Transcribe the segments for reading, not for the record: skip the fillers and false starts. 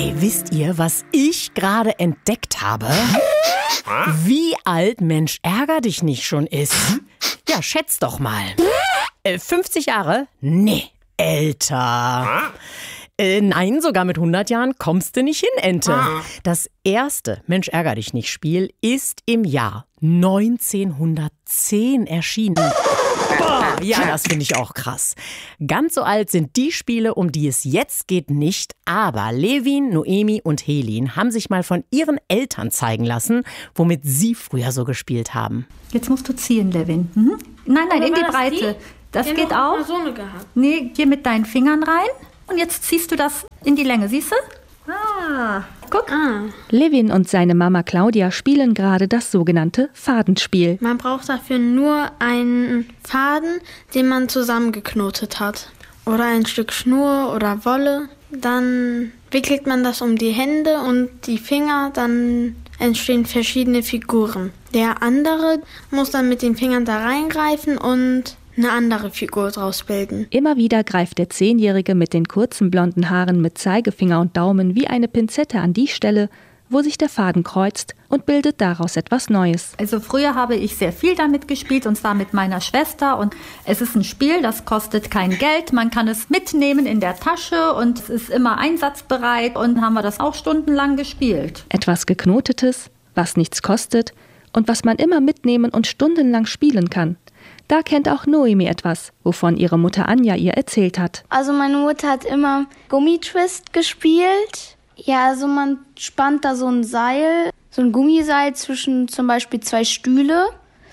Ey, wisst ihr, was ich gerade entdeckt habe? Wie alt Mensch ärger dich nicht schon ist? Ja, schätz doch mal. 50 Jahre? Nee, älter. Nein, sogar mit 100 Jahren kommst du nicht hin, Ente. Das erste Mensch ärger dich nicht Spiel ist im Jahr 1910 erschienen. Boah, ja, das finde ich auch krass. Ganz so alt sind die Spiele, um die es jetzt geht, nicht. Aber Levin, Noemi und Helin haben sich mal von ihren Eltern zeigen lassen, womit sie früher so gespielt haben. Jetzt musst du ziehen, Levin. Mhm. Nein, in die Breite. Das geht auch. So eine gehabt. Nee, hier mit deinen Fingern rein. Und jetzt ziehst du das in die Länge, siehst du? Guck. Levin und seine Mama Claudia spielen gerade das sogenannte Fadenspiel. Man braucht dafür nur einen Faden, den man zusammengeknotet hat. Oder ein Stück Schnur oder Wolle. Dann wickelt man das um die Hände und die Finger, dann entstehen verschiedene Figuren. Der andere muss dann mit den Fingern da reingreifen und eine andere Figur draus bilden. Immer wieder greift der 10-Jährige mit den kurzen blonden Haaren mit Zeigefinger und Daumen wie eine Pinzette an die Stelle, wo sich der Faden kreuzt und bildet daraus etwas Neues. Also früher habe ich sehr viel damit gespielt und zwar mit meiner Schwester und es ist ein Spiel, das kostet kein Geld, man kann es mitnehmen in der Tasche und es ist immer einsatzbereit und haben wir das auch stundenlang gespielt. Etwas Geknotetes, was nichts kostet und was man immer mitnehmen und stundenlang spielen kann. Da kennt auch Noemi etwas, wovon ihre Mutter Anja ihr erzählt hat. Also meine Mutter hat immer Gummitwist gespielt. Ja, also man spannt da so ein Seil, so ein Gummiseil zwischen zum Beispiel 2 Stühle.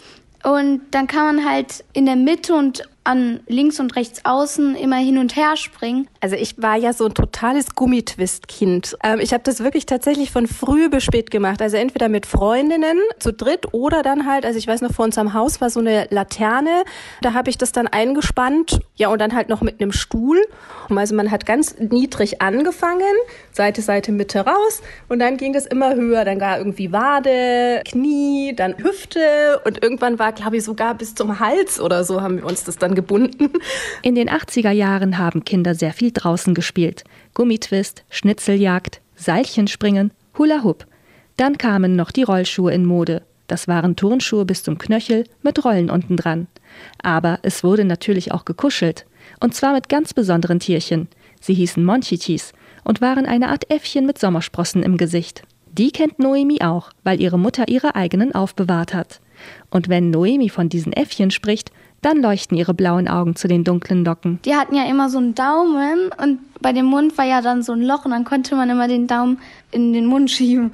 Und dann kann man halt in der Mitte und an links und rechts außen immer hin und her springen. Also ich war ja so ein totales Gummitwist-Kind. Ich habe das wirklich tatsächlich von früh bis spät gemacht. Also entweder mit Freundinnen zu dritt oder dann halt, also ich weiß noch, vor unserem Haus war so eine Laterne. Da habe ich das dann eingespannt. Ja, und dann halt noch mit einem Stuhl. Also man hat ganz niedrig angefangen, Seite, Mitte raus. Und dann ging das immer höher. Dann war irgendwie Wade, Knie, dann Hüfte. Und irgendwann war, glaube ich, sogar bis zum Hals oder so haben wir uns das dann gebunden. In den 80er Jahren haben Kinder sehr viel draußen gespielt. Gummitwist, Schnitzeljagd, Seilchenspringen, Hula Hoop. Dann kamen noch die Rollschuhe in Mode. Das waren Turnschuhe bis zum Knöchel mit Rollen unten dran. Aber es wurde natürlich auch gekuschelt. Und zwar mit ganz besonderen Tierchen. Sie hießen Monchichis und waren eine Art Äffchen mit Sommersprossen im Gesicht. Die kennt Noemi auch, weil ihre Mutter ihre eigenen aufbewahrt hat. Und wenn Noemi von diesen Äffchen spricht, dann leuchten ihre blauen Augen zu den dunklen Locken. Die hatten ja immer so einen Daumen und bei dem Mund war ja dann so ein Loch und dann konnte man immer den Daumen in den Mund schieben.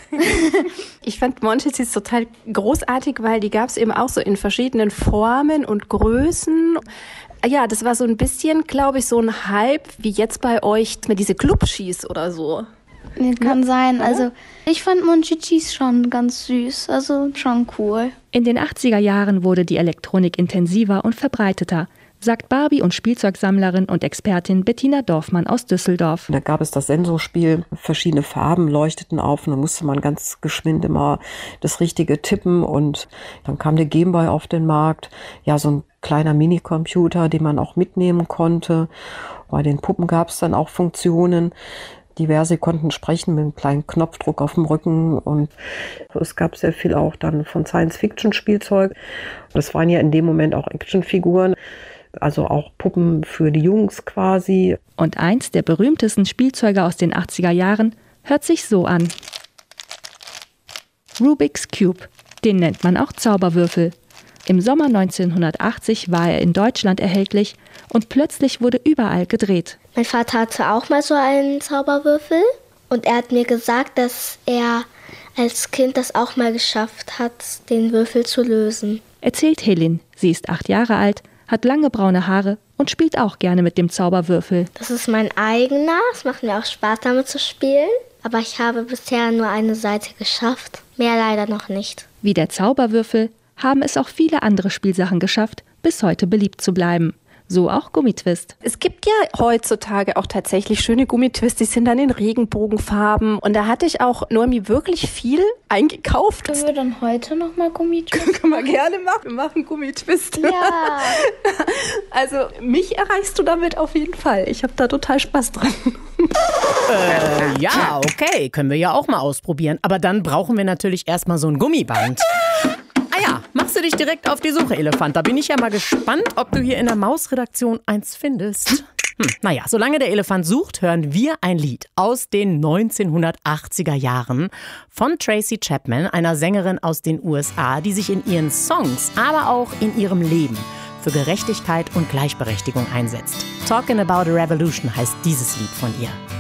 Ich fand Monchichis total großartig, weil die gab es eben auch so in verschiedenen Formen und Größen. Ja, das war so ein bisschen, glaube ich, so ein Hype wie jetzt bei euch mit diese Clubschis oder so. Kann sein. Also ich fand Monchichis schon ganz süß, also schon cool. In den 80er Jahren wurde die Elektronik intensiver und verbreiteter, sagt Barbie- und Spielzeugsammlerin und Expertin Bettina Dorfmann aus Düsseldorf. Da gab es das Sensorspiel, verschiedene Farben leuchteten auf und dann musste man ganz geschwind immer das Richtige tippen und dann kam der Gameboy auf den Markt. Ja, so ein kleiner Minicomputer, den man auch mitnehmen konnte. Bei den Puppen gab es dann auch Funktionen. Diverse konnten sprechen mit einem kleinen Knopfdruck auf dem Rücken und es gab sehr viel auch dann von Science-Fiction-Spielzeug. Das waren ja in dem Moment auch Actionfiguren, also auch Puppen für die Jungs quasi. Und eins der berühmtesten Spielzeuge aus den 80er Jahren hört sich so an. Rubik's Cube, den nennt man auch Zauberwürfel. Im Sommer 1980 war er in Deutschland erhältlich und plötzlich wurde überall gedreht. Mein Vater hatte auch mal so einen Zauberwürfel und er hat mir gesagt, dass er als Kind das auch mal geschafft hat, den Würfel zu lösen. Erzählt Helin, sie ist 8 Jahre alt, hat lange braune Haare und spielt auch gerne mit dem Zauberwürfel. Das ist mein eigener, es macht mir auch Spaß damit zu spielen, aber ich habe bisher nur eine Seite geschafft, mehr leider noch nicht. Wie der Zauberwürfel haben es auch viele andere Spielsachen geschafft, bis heute beliebt zu bleiben. So auch Gummitwist. Es gibt ja heutzutage auch tatsächlich schöne Gummitwists, die sind dann in Regenbogenfarben. Und da hatte ich auch, Noemi, wirklich viel eingekauft. Können wir dann heute nochmal Gummitwist? Können wir gerne machen. Wir machen Gummitwist. Ja. Also mich erreichst du damit auf jeden Fall. Ich habe da total Spaß dran. Ja, okay, können wir ja auch mal ausprobieren. Aber dann brauchen wir natürlich erstmal so ein Gummiband. Ah ja, machst du dich direkt auf die Suche, Elefant. Da bin ich ja mal gespannt, ob du hier in der Mausredaktion eins findest. Naja, solange der Elefant sucht, hören wir ein Lied aus den 1980er Jahren von Tracy Chapman, einer Sängerin aus den USA, die sich in ihren Songs, aber auch in ihrem Leben für Gerechtigkeit und Gleichberechtigung einsetzt. Talking About a Revolution heißt dieses Lied von ihr.